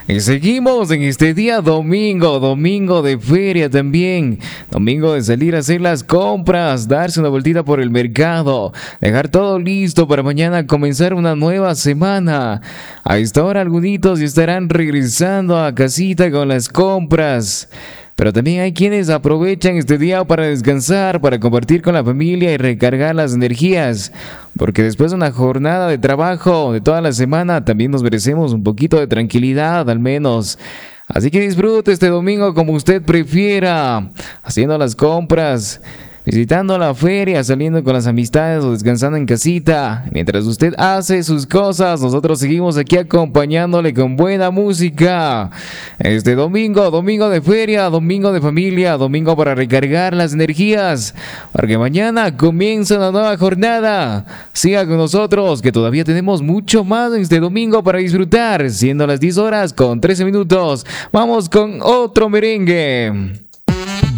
Y seguimos en este día domingo, domingo de feria también, domingo de salir a hacer las compras, darse una vueltita por el mercado, dejar todo listo para mañana comenzar una nueva semana. A esta hora algunitos estarán regresando a casita con las compras. Pero también hay quienes aprovechan este día para descansar, para compartir con la familia y recargar las energías. Porque después de una jornada de trabajo de toda la semana, también nos merecemos un poquito de tranquilidad al menos. Así que disfrute este domingo como usted prefiera, haciendo las compras, visitando la feria, saliendo con las amistades o descansando en casita. Mientras usted hace sus cosas, nosotros seguimos aquí acompañándole con buena música. Este domingo, domingo de feria, domingo de familia, domingo para recargar las energías, porque mañana comienza una nueva jornada. Siga con nosotros, que todavía tenemos mucho más en este domingo para disfrutar, siendo las 10 horas con 13 minutos. Vamos con otro merengue.